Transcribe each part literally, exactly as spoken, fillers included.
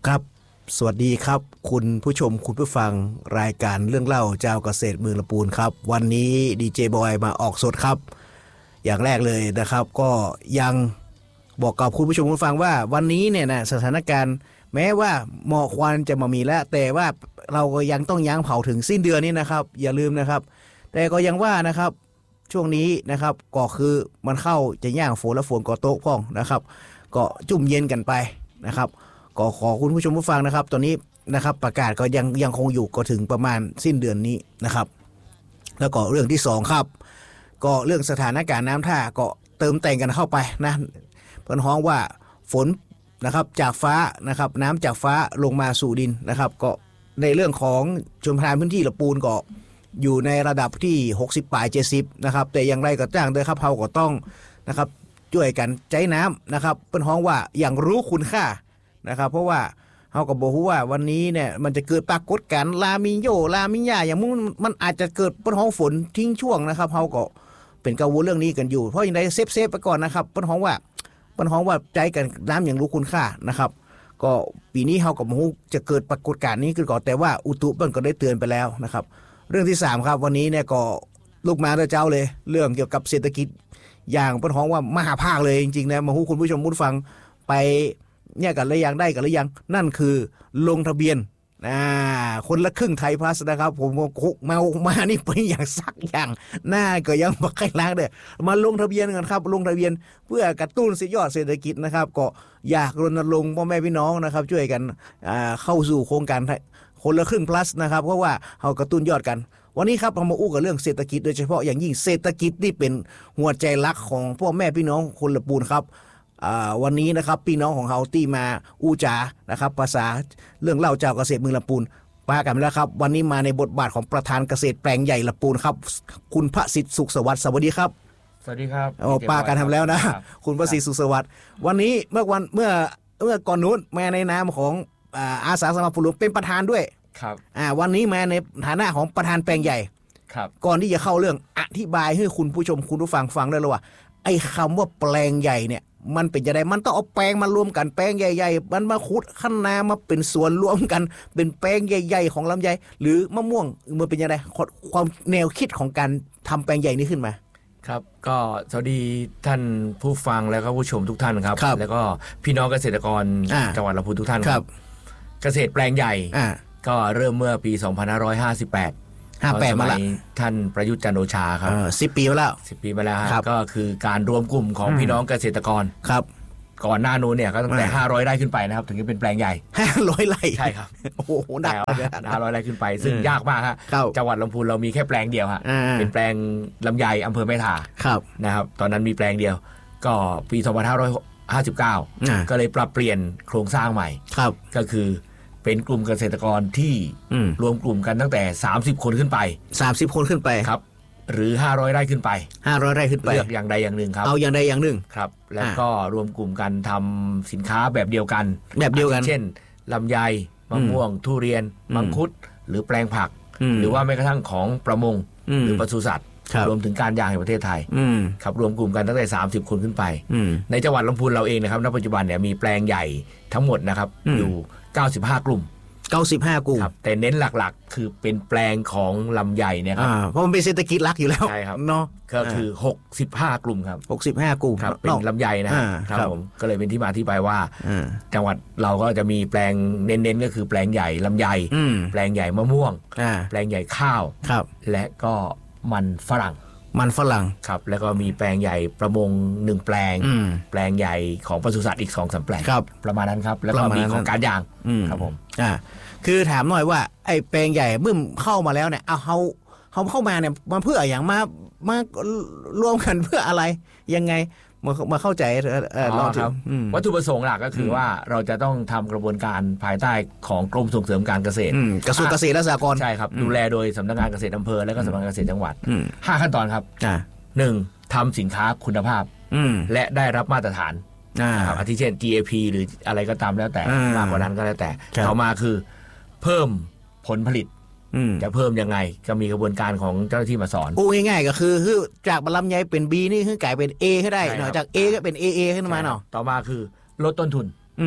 ครับสวัสดีครับคุณผู้ชมคุณผู้ฟังรายการเรื่องเล่าเจ้าเกษตรเมืองลำพูนครับวันนี้ดีเจบอยมาออกสดครับอย่างแรกเลยนะครับก็ยังบอกกับคุณผู้ชมคุณฟังว่าวันนี้เนี่ยนะสถานการณ์แม้ว่าหมอกควันจะมามีแล้วแต่ว่าเราก็ยังต้องยั้งเผาถึงสิ้นเดือนนี้นะครับอย่าลืมนะครับแต่ก็ยังว่านะครับช่วงนี้นะครับก็คือมันเข้าจะย่างฝนและฝนก็ตกพ้องนะครับก็จุ่มเย็นกันไปนะครับก็ขอคุณผู้ชมผู้ฟังนะครับตอนนี้นะครับประกาศก็ยังยังคงอยู่ก็ถึงประมาณสิ้นเดือนนี้นะครับแล้วก็เรื่องที่สองครับก็เรื่องสถานการณ์น้ำท่าก็เติมแต่งกันเข้าไปนะเพิ่นฮ้องว่าฝนนะครับจากฟ้านะครับน้ำจากฟ้าลงมาสู่ดินนะครับก็ในเรื่องของชนประทานพื้นที่ลำพูนก็อยู่ในระดับที่หกสิบปลายเจ็ดสิบนะครับแต่อย่างไรก็จ้างด้วยครับเฮาก็ต้องนะครับช่วยกันใจน้ำนะครับเพิ่นฮ้องว่าอย่างรู้คุณค่านะครับเพราะว่าเฮาก็บอกว่าวันนี้เนี่ยมันจะเกิดปรากฏการณ์ลามิโยลามิญาอย่างมันมันอาจจะเกิดเปิ้นฮ้องฝนทิ้งช่วงนะครับเฮาก็เป็นกังวลเรื่องนี้กันอยู่เพราะอย่างไรเซฟๆไปก่อนนะครับเปิ้นฮ้องว่าเปิ้นฮ้องว่าใจกันน้ำอย่างรู้คุณค่านะครับก็ปีนี้เฮาก็บ่ฮู้จะเกิดปรากฏการณ์นี้ขึ้นก่อนแต่ว่าอุตุเปิ้นก็ได้เตือนไปแล้วนะครับเรื่องที่สามครับวันนี้เนี่ยก็ลูกมาเด้อเจ้าเลยเรื่องเกี่ยวกับเศรษฐกิจอย่างเปิ้นฮ้องว่ามหาภาคเลยจริงๆนะมาฮู้คุณผู้ชมผู้ฟังไปเนี่ยกันหรือยังได้กันหรือยังนั่นคือลงทะเบียนอ่าคนละครึ่งไทยพลัสนะครับผมก็มามานี่เป็นอย่างสักอย่างหน้าก็ยังบ่ใครล้างเด้อมาลงทะเบียนกันครับลงทะเบียนเพื่อกระตุ้นสิยอดเศรษฐกิจนะครับก็อยากรณรงค์พ่อแม่พี่น้องนะครับช่วยกันอ่าเข้าสู่โครงการคนละครึ่งพลัสนะครับเพราะว่าเฮากระตุ้นยอดกันวันนี้ครับเรามาอู้กับเรื่องเศรษฐกิจโดยเฉพาะอย่างยิ่งเศรษฐกิจที่เป็นหัวใจหลักของพ่อแม่พี่น้องคนลำพูนครับวันนี้นะครับพี่น้องของเฮาที่มาอู้จานะครับภาษาเรื่องเล่าเจ้าเกษตรเมืองลำพูนปากันแล้วครับวันนี้มาในบทบาทของประธานเกษตรแปลงใหญ่ลำพูนครับคุณพระสิทธิ์สุขสวัสดิ์สวัสดีครับสวัสดีครับโอ้ปากันทำแล้วนะคุณพระสิทธิ์สุขสวัสดิ์วันนี้เมื่อวันเมื่อเมื่อก่อนนู้นมาในนามของอาสาสมัครฝุหลวงเป็นประธานด้วยครับอ่าวันนี้มาในฐานะของประธานแปลงใหญ่ครับก่อนที่จะเข้าเรื่องอธิบายให้คุณผู้ชมคุณผู้ฟังฟังได้เลยว่าไอ้คำว่าแปลงใหญ่เนี่ยมันเป็นจะได้มันต้องเอาแปลงมารวมกันแปลงใหญ่ๆมันมาขุดขั้นนามาเป็นส่วนรวมกันเป็นแปลงใหญ่ๆของลำไยหรือมะม่วงมันเป็นยังไงความแนวคิดของการทำแปลงใหญ่นี้ขึ้นมาครับก็สวัสดีท่านผู้ฟังแล้วก็ผู้ชมทุกท่านครับแล้วก็พี่น้องเกษตรกรจังหวัดลำพูนทุกท่านครับเกษตรแปลงใหญ่ก็เริ่มเมื่อปีสองพันห้าร้อยห้าสิบแปดห้าแปดมาแล้วท่านประยุทธ์จันทร์โอชาครับสิบปีมาแล้วสิบปีมาแล้วก็คือการรวมกลุ่มของพี่น้องเกษตรกรครับก่อนหน้านู้นเนี่ยก็ตั้งแต่ห้าร้อยไร่ขึ้นไปนะครับถึงจะเป็นแปลงใหญ่ห้าร้อยไร่ใช่ครับโอ้โหหนักห้าร้อยไร่ขึ้นไปซึ่งยากมากฮะจังหวัดลำพูนเรามีแค่แปลงเดียวฮะเป็นแปลงลำไยอำเภอแม่ทานะครับตอนนั้นมีแปลงเดียวก็ปีสองพันห้าร้อยห้าสิบเก้าก็เลยปรับเปลี่ยนโครงสร้างใหม่ก็คือเป็นกลุ่มเกษตรกรที่รวมกลุ่มกันตั้งแต่สามสิบคนขึ้นไปสามสิบคนขึ้นไปครับหรือห้าร้อยไร่ขึ้นไปห้าร้อยไร่ขึ้นไปเลือกอย่างใดอย่างหนึ่งครับเอาอย่างใดอย่างหนึ่งครับแล้วก็รวมกลุ่มกันทำสินค้าแบบเดียวกันแบบเดียวกันเช่นลำไยมะม่วงทุเรียนมังคุดหรือแปลงผักหรือว่าแม้กระทั่งของประมงหรือปศุสัตว์รวมถึงการยางแห่งประเทศไทยครับรวมกลุ่มกันตั้งแต่สามสิบคนขึ้นไปในจังหวัดลำพูนเราเองนะครับณปัจจุบันเนี่ยมีแปลงใหญ่ทั้งหมดนะครับอยู่เก้าสิบห้ากลุ่มเก้าสิบห้ากลุ่มแต่เน้นหลักๆคือเป็นแปลงของลำไยเนี่ยครับเพราะมันเป็นเศรษฐกิจหลักอยู่แล้วใช่ครับเนาะก็คือหกสิบห้ากลุ่มครับหกสิบห้ากลุ่มครับเป็นลำไยนะครับผมก็เลยเป็นที่มาที่ไปว่าจังหวัดเราก็จะมีแปลงเน้นๆก็คือแปลงใหญ่ลำไยแปลงใหญ่มะม่วงแปลงใหญ่ข้าวและก็มันฝรั่งมันฝรั่งครับแล้วก็มีแปลงใหญ่ประมงหนึ่งแปลงแปลงใหญ่ของปศุสัตว์อีก สองสาม แปลงประมาณนั้นครับแล้วก็มีของการยางครับผมอ่าคือถามหน่อยว่าไอ้แปลงใหญ่เมื่อเข้ามาแล้วเนี่ยเอาเฮาเฮาเข้ามาเนี่ยมาเพื่ออย่างมามารวมกันเพื่ออะไรยังไงมามาเข้าใจเออครับวัตถุประสงค์หลักก็คือว่าเราจะต้องทำกระบวนการภายใต้ของกรมส่งเสริมการเกษตรกระทรวงเกษตรและสหกรณ์ใช่ครับดูแลโดยสำนักงานเกษตรอำเภอและก็สำนักงานเกษตรจังหวัดห้าขั้นตอนครับหนึ่งทำสินค้าคุณภาพและได้รับมาตรฐานอาทิเช่น จี เอ พี หรืออะไรก็ตามแล้วแต่มากกว่านั้นก็แล้วแต่ต่อมาคือเพิ่มผลผลิตจะเพิ่มยังไงก็มีกระบวนการของเจ้าหน้าที่มาสอนอู้ง่ายๆก็คือคือจากลำไยเป็น B นี่คือกลายเป็น A ให้ได้เนาะจาก A ก็เป็น เอ เอ ขึ้นมาเนาะต่อมาคือลดต้นทุน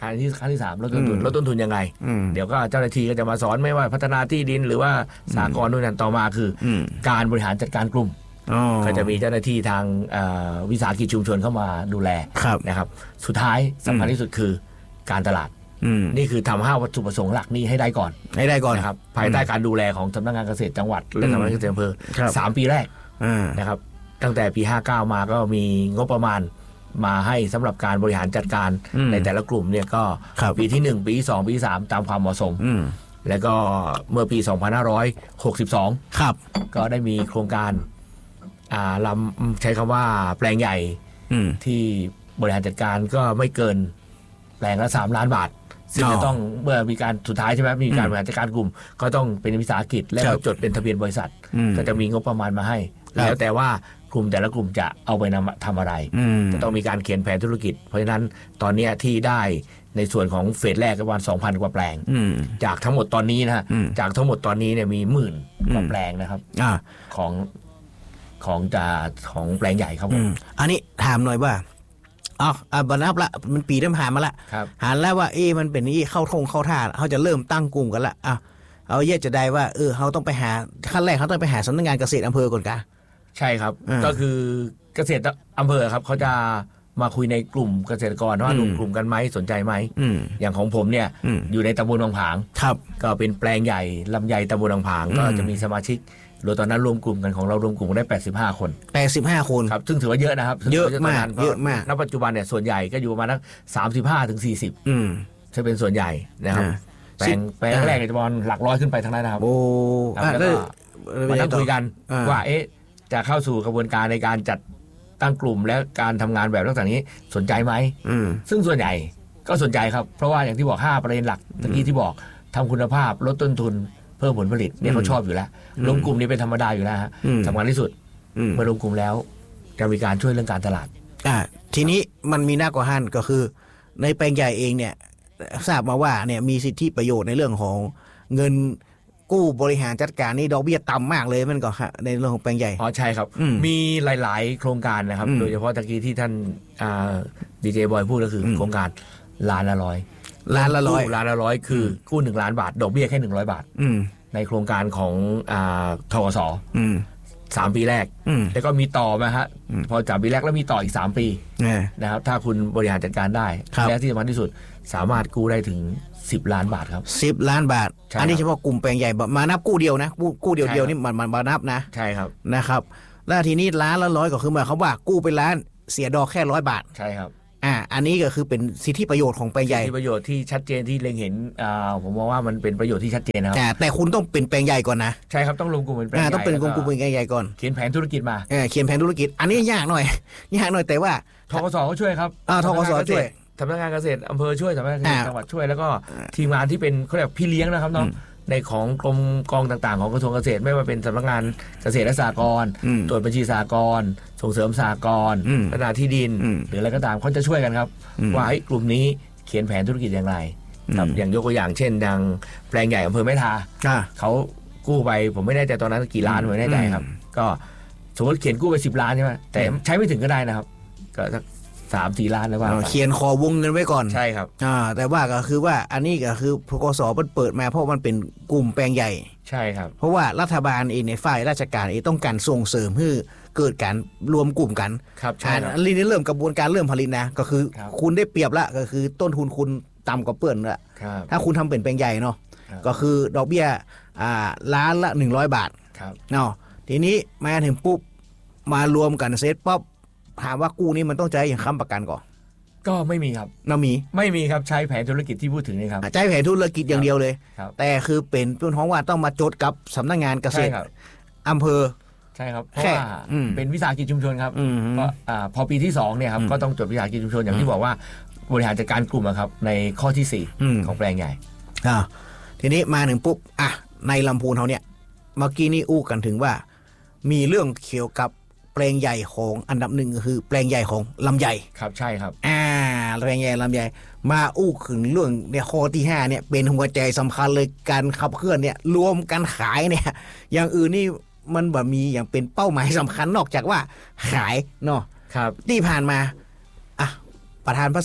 ขั้นที่ขั้นที่สามลดต้นทุนลดต้นทุนยังไงเดี๋ยวก็เจ้าหน้าที่ก็จะมาสอนไม่ว่าพัฒนาที่ดินหรือว่าสหกรณ์นู่นนั่นต่อมาคือการบริหารจัดการกลุ่มก็จะมีเจ้าหน้าที่ทางวิสาหกิจชุมชนเข้ามาดูแลนะครับสุดท้ายสำคัญที่สุดคือการตลาดนี่คือทำห้าวัตถุประสงค์หลักนี้ให้ได้ก่อนให้ได้ก่อนนะครับภายใต้การดูแลของสำนักงานเกษตรจังหวัดและสำนักงานเกษตรอำเภอสามปีแรกนะครับตั้งแต่ปีห้าเก้ามาก็มีงบประมาณมาให้สำหรับการบริหารจัดการในแต่ละกลุ่มเนี่ยก็ปีที่หนึ่งปีที่สองปีที่สามตามความเหมาะสมแล้วก็เมื่อปีสองพันห้าร้อยหกสิบสองครับก็ได้มีโครงการอ่าลำใช้คำว่าแปลงใหญ่ที่บริหารจัดการก็ไม่เกินแปลงละสามล้านบาทซึ่งจะต้องเมื่อมีการสุดท้ายใช่ไหมมีการบริหารจัดการกลุ่มก็ต้องเป็นวิสาหกิจและจดเป็นทะเบียนบริษัทก็จะมีงบประมาณมาให้แล้วแต่ว่ากลุ่มแต่ละกลุ่มจะเอาไปนำทำอะไรจะต้องมีการเขียนแผนธุรกิจเพราะฉะนั้นตอนนี้ที่ได้ในส่วนของเฟสแรกประมาณ สองพัน กว่าแปลงจากทั้งหมดตอนนี้นะจากทั้งหมดตอนนี้เนี่ยมีหมื่นกว่าแปลงนะครับของของจะของแปลงใหญ่ครับผมอันนี้ถามหน่อยว่าอ๋อบันนับละมันปีเริ่มผ่านมาละหาแล้วว่าเอ๊มันเป็นนี่เข้าทงเข้าท่าเขาจะเริ่มตั้งกลุ่มกันละอ่ะเอาเยอะจะได้ว่าเออเขาต้องไปหาขั้นแรกเขาต้องไปหาสำนักงานเกษตรอำเภอก่อนกะใช่ครับก็คือเกษตรอำเภอครับเขาจะมาคุยในกลุ่มเกษตรกรว่ารวมกลุ่มกันไหมสนใจไหมอย่างของผมเนี่ยอยู่ในตำบลบางผางก็เป็นแปลงใหญ่ลำไยตำบลบางผางก็จะมีสมาชิกรวมตอนนั้นรวมกลุ่มกันของเรารวมกลุ่มได้แปดสิบห้าคนแปดสิบห้าคนครับซึ่งถือว่าเยอะนะครับเยอะมากเยอะมากณปัจจุบันเนี่ยส่วนใหญ่ก็อยู่ประมาณสักสามสิบห้าถึงสี่สิบอืมจะเป็นส่วนใหญ่นะครับแปลงแปลงแรกจะประมาณหลักร้อยขึ้นไปทั้งนั้นนะครับโอ้แล้วก็มานั่งคุยกันว่าเอ๊ะจะเข้าสู่กระบวนการในการจัดตั้งกลุ่มและการทำงานแบบลักษณะนี้สนใจไหมซึ่งส่วนใหญ่ก็สนใจครับเพราะว่าอย่างที่บอกห้าประเด็นหลักเมื่อกี้ที่บอกทำคุณภาพลดต้นทุนเพิ่มผลผลิตเนี่ยเขาชอบอยู่แล้วรวมกลุ่มนี้เป็นธรรมดาอยู่แล้วฮะสำคัญที่สุดเมื่อรวมกลุ่มแล้วจะมีการช่วยเรื่องการตลาดอ่าทีนี้มันมีหน้ากว่าหันก็คือในแปลงใหญ่เองเนี่ยทราบมาว่าเนี่ยมีสิทธิประโยชน์ในเรื่องของเงินกู้บริหารจัดการนี่ดอกเบี้ยต่ำมากเลยมันก็ในเรื่องของแปลงใหญ่อ๋อใช่ครับมีหลายๆโครงการนะครับโดยเฉพาะตะกี้ที่ท่านดีเจบอยพูดก็คือโครงการล้านละร้อยล้านละร้อยล้านละร้อยคือกู้หนึ่งล้านบาทดอกเบี้ยแค่หนึ่งร้อยบาทในโครงการของทกสสามปีแรกแล้วก็มีต่อมาฮะพอจากปีแรกแล้วมีต่ออีกสามปีนะครับถ้าคุณบริหารจัดการได้และที่สำคัญที่สุดสามารถกู้ได้ถึงสิบล้านบาทครับสิบล้านบาทอันนี้เฉพาะกลุ่มแปลงใหญ่มานับกู้เดียวนะกู้เดียวเดียวนี่มันมันมานับนะใช่ครับนะครับแล้วทีนี้ล้านละร้อยก็คือหมายความว่ากู้เป็นล้านเสียดอกแค่ร้อยบาทใช่ครับอ่าอันนี้ก็คือเป็นสิทธิประโยชน์ของแปลงใหญ่สิทธิประโยชน์ที่ชัดเจนที่เล็งเห็นอ่าผมมองว่ามันเป็นประโยชน์ที่ชัดเจนนะครับแต่แต่คุณต้องเป็นแปลงใหญ่ก่อนนะใช่ครับต้องลงกลุ่มเป็นแปลงใหญ่ต้องเป็นกลุ่มกลุ่มเป็นแปลงใหญ่ก่อนเขียนแผนธุรกิจมาเออเขียนแผนธุรกิจอันนี้ยากหน่อยยากหน่อยแต่ว่าทกสก็ช่วยครับอ่าทกสช่วยสำนักงานเกษตรอำเภอช่วยสำนักงานเกษตรจังหวัดช่วยแล้วก็ทีมงานที่เป็นเขาเรียกพี่เลี้ยงนะครับเนาะในของกรมกองต่างๆของกระทรวงเกษตรไม่ว่าเป็นสำนักงานเกษตรและสหกรณ์ตรวจบัญชีสหกรณ์ส่งเสริมสหกรณ์พัฒนาที่ดินหรืออะไรก็ตามเขาจะช่วยกันครับว่าให้กลุ่มนี้เขียนแผนธุรกิจอย่างไรครับอย่างยกตัวอย่างเช่นดังแปลงใหญ่อำเภอแม่ทาเขากู้ไปผมไม่แน่ใจตอนนั้นกี่ล้านผมไม่แน่ใจครับก็สมมติเขียนกู้ไปสิบล้านใช่ไหมแต่ใช้ไม่ถึงก็ได้นะครับก็สามสี่ล้านแล้วว่าเขียนขอวงเงินไว้ก่อนใช่ครับอ่าแต่ว่าก็คือว่าอันนี้ก็คือพกสมันเปิดมาเพราะมันเป็นกลุ่มแปลงใหญ่ใช่ครับเพราะว่ารัฐบาลเองในฝ่ายราชการเองต้องการส่งเสริมให้เกิดการรวมกลุ่มกันครับใช่อันนี้เริ่มกระบวนการเริ่มผลิตนะก็คือคุณได้เปรียบละก็คือต้นทุนคุณต่ำกว่าเปื้อนละถ้าคุณทำเป็นแปลงใหญ่เนาะก็คือดอกเบี้ยอ่าล้านละหนึ่งร้อยบาทเนาะทีนี้มาถึงปุ๊บมารวมกันเสร็จป๊อบถามว่ากู้นี้มันต้องใช้อย่างค้ำประกันก่อนก็ไม่มีครับเรามีไม่มีครับใช้แผนธุรกิจที่พูดถึงนี่ครับใช้แผนธุรกิจอย่างเดียวเลยแต่คือเป็นต้นท้องว่าต้องมาจดกับสำนักงานเกษตรอำเภอใช่ครับเพราะว่าเป็นวิสาหกิจชุมชนครับเพราะพอปีที่สองเนี่ยครับก็ต้องจดวิสาหกิจชุมชนอย่างที่บอกว่าบริหารจัดการกลุ่มครับในข้อที่สี่ของแปลงใหญ่ทีนี้มาถึงปุ๊บอ่ะในลำพูนเขาเนี่ยเมื่อกี้นี่อู้กันถึงว่ามีเรื่องเกี่ยวกับแปลงใหญ่ของอันดับหนึ่งก็คือแปลงใหญ่ของลำไยครับใช่ครับอ่าแปลงใหญ่ลำไยมาอู้ถึงเรื่องเนี่ยข้อที่ห้าเนี่ยเป็นหัวใจสำคัญเลยการขับเคลื่อนเนี่ยรวมกันขายเนี่ยอย่างอื่นนี่มันแบบมีอย่างเป็นเป้าหมายสำคัญนอกจากว่าขายเนาะครับที่ผ่านมาอ่ะประธานพระสิทธิ์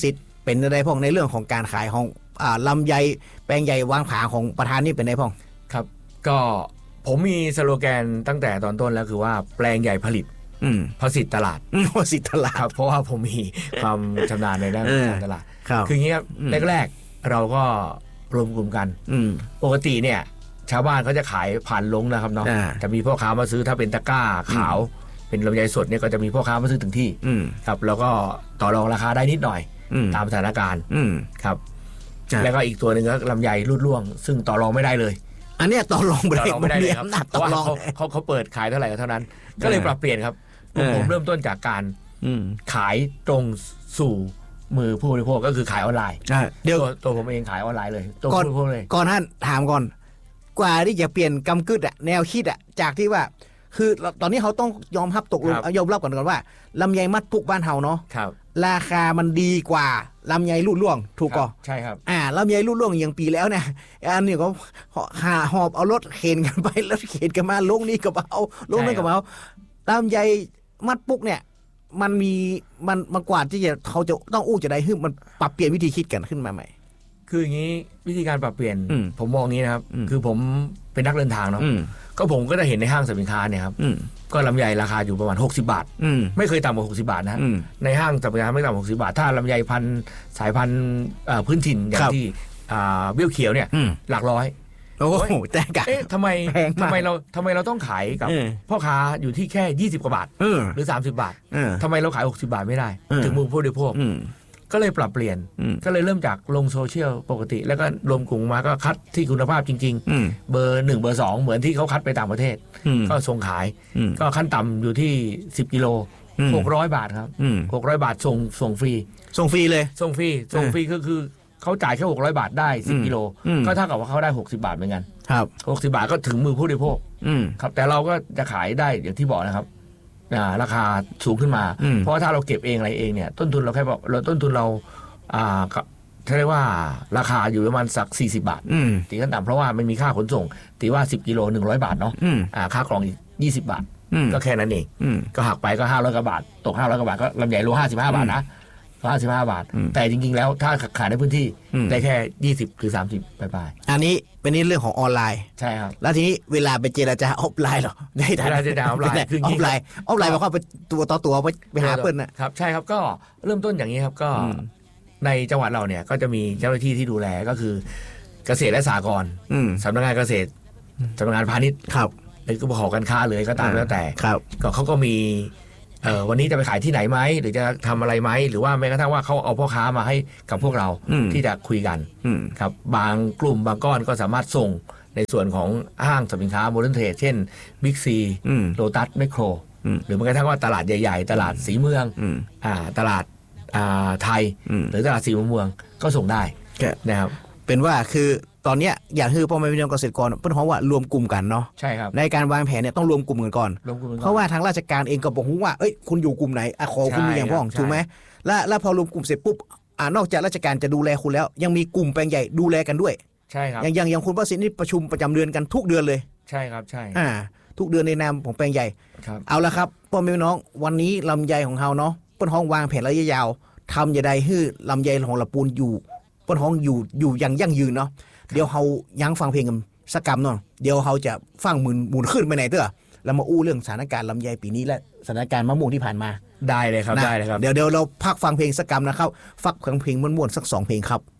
เป็นได้พ่องในเรื่องของการขายของอ่าลำไยแปลงใหญ่วางผาของประธานนี่เป็นได้พ่องครับก็ผมมีสโลแกนตั้งแต่ตอนต้นแล้วคือว่าแปลงใหญ่ผลิตผลิตตลาดผลิตตลาดครับเพราะว่าผมมีความชำนาญในด้านการตลาดคืออย่างนี้ครับแรกๆเราก็รวมกลุ่มกันปกติเนี่ยชาวบ้านเขาจะขายผ่านลงนะครับเนาะจะมีพ่อค้ามาซื้อถ้าเป็นตะกร้าขาวเป็นลำไยสดเนี่ยก็จะมีพ่อค้ามาซื้อถึงที่ครับแล้วก็ต่อรองราคาได้นิดหน่อยตามสถานการณ์ครับแล้วก็อีกตัวหนึ่งก็ลำไยรูดร่วงซึ่งต่อรองไม่ได้เลยอันนี้ต่อรองไม่ได้เลยครับเพราะว่าเขาเขาเขาเปิดขายเท่าไหร่ก็เท่านั้นก็เลยปรับเปลี่ยนครับผมเริ่มต้นจากการขายตรงสู่มือผู้บริโภคก็คือขายออนไลน์เดี๋ยวตัวผมเองขายออนไลน์เลยตัวผู้บริโภคเลยก่อนท่านถามก่อนกว่าที่จะเปลี่ยนกำกึดอะแนวคิดอะจากที่ว่าคือตอนนี้เขาต้องยอมรับตกลงยอมรับก่อนก่อนว่าลำไยมัดปุกบ้านเฮาเนาะราคามันดีกว่าลำไยลูดล่วงถูกก่อใช่ครับอ่าลำไยลูดล่วงอย่างปีแล้วเนี่ยอันนี้ก็หาหอบเอารถเข็นกันไปรถเข็นกันมาลงนี่กับเอาลงนั่นกับเอาลำไยมัดปุกเนี่ยมันมีมันมากว่าที่จะเขาจะต้องอู้จะได้คือมันปรับเปลี่ยนวิธีคิดกันขึ้นมาใหม่คืออย่างนี้วิธีการปรับเปลี่ยนผมมองงี้นะครับคือผมเป็นนักเดินทางเนาะก็ผมก็จะเห็นในห้างสรรพสินค้าเนี่ยครับก็ลำไยราคาอยู่ประมาณหกสิบบาทไม่เคยต่ำกว่าหกสิบบาทนะในห้างสรรพสินค้าไม่ต่ำกว่าหกสิบบาทถ้าลำไยพันธุ์สายพันธุ์พื้นถิ่นอย่างที่เบี้ยวเขียวเนี่ยหลักร้อยโอ้โหแต่กะเอ๊ะทำไมทำไมเราทำไมเราต้องขายกับพ่อค้าอยู่ที่แค่ยี่สิบกว่าบาทหรือสามสิบบาททำไมเราขายหกสิบบาทไม่ได้ถึงมือผู้บริโภคก็เลยปรับเปลี่ยนก็เลยเริ่มจากลงโซเชียลปกติแล้วก็รวมกลุ่มมาก็คัดที่คุณภาพจริงๆเบอร์หนึ่งเบอร์สองเหมือนที่เขาคัดไปต่างประเทศก็ส่งขายก็ขั้นต่ำอยู่ที่สิบกิโลหกร้อยบาทครับหกร้อยบาทส่งส่งฟรีส่งฟรีเลยส่งฟรีส่งฟรีก็คือเขาจ่ายแค่หกร้อยบาทได้สิบกิโลก็เท่ากับว่าเขาได้หกสิบบาทเหมือนกันครับหกสิบบาทก็ถึงมือผู้บริโภคครับแต่เราก็จะขายได้อย่างที่บอกนะครับราคาสูงขึ้นมาเพราะว่าถ้าเราเก็บเองอะไรเองเนี่ยต้นทุนเราแค่บอกเราต้นทุนเราอ่าเรียกว่าราคาอยู่ประมาณสักสี่สิบบาทตีขั้นต่ำเพราะว่ามันมีค่าขนส่งตีว่าสิบกิโลหนึ่งร้อยบาทเนาะอ่าค่ากล่องอีกยี่สิบบาทก็แค่นั้นเองก็หักไปก็ห้าร้อยกว่าบาทตกห้าร้อยกว่าบาทก็ลำใหญ่โลห้าสิบห้าบาทนะห้าสิบห้าบาทแต่จริงๆแล้วถ้าขายในพื้นที่ได้แค่ยี่สิบหรือสามสิบปลายๆอันนี้เป็นนี่เรื่องของออนไลน์ใช่ครับแล้วทีนี้เวลาไปเจรจาออฟไลน์หรอได้เวลาเจรจาออฟไลน์คือออฟไลน์ออฟไลน์มาเข้าไปตัวต่อตัวไปหาเพื่อนนะครับใช่ครับก็เริ่มต้นอย่างนี้ครับก็ในจังหวัดเราเนี่ยก็จะมีเจ้าหน้าที่ที่ดูแลก็คือเกษตรและสหกรณ์สำนักงานเกษตรสำนักงานพาณิชย์ครับหรือก็หอการค้าเลยก็ตามแล้วแต่ก็เขาก็มีวันนี้จะไปขายที่ไหนไหมหรือจะทำอะไรไหมหรือว่าแม้กระทั่งว่าเขาเอาพ่อค้ามาให้กับพวกเราที่จะคุยกันครับบางกลุ่มบางก้อนก็สามารถส่งในส่วนของห้างสรรพสินค้าโมเดิร์นเทรดเช่นบิ๊กซีโลตัสแมคโครหรือแม้กระทั่งว่าตลาดใหญ่ๆตลาดสีเมืองอ่าตลาดอ่าไทยหรือตลาดสีเมืองก็ส่งได้นะครับเป็นว่าคือตอนนี้อยากให้พ่อแม่พี่น้องเกษตรกรเพิ่นเพราะว่ารวมกลุ่มกันเนาะใช่ครับในการวางแผนเนี่ยต้องรวมกลุ่มกันก่อนเพราะว่าทางราชการเองก็บอกว่าเอ้ยคุณอยู่กลุ่มไหนอ่ะขอคุณมีอย่างพ้องถูกไหมแล้วแล้วพอรวมกลุ่มเสร็จปุ๊บอ่านอกจากราชการจะดูแลคุณแล้วยังมีกลุ่มแปลงใหญ่ดูแลกันด้วยใช่ครับอย่างอย่างอย่างคุณประสิทธิ์นี่ประชุมประจำเดือนกันทุกเดือนเลยใช่ครับใช่อ่าทุกเดือนในนามของแปลงใหญ่เอาละครับพ่อแม่พี่น้องวันนี้ลำไยของเฮาเนาะเปิ้นห้องวางแผนระยะยาวทำอย่าใดให้ลำไยของละปูนอยู่เปิ้นห้องอยู่อยู่อย่างยั่งยืนเนาะเดี๋ยวเขายังฟังเพลงกันสักกรรมเนาะเดี๋ยวเขาจะฟังหมุนหมุนขึ้นไปไหนเต้อแล้วมาอู้เรื่องสถานการณ์ลำไยปีนี้และสถานการณ์มะม่วงที่ผ่านมาได้เลยครับได้เลยครับเดี๋ยวเดี๋ยวเราพักฟังเพลงสักกรรมนะครับฟังเพลงม่วนๆสักสองเพลงครับ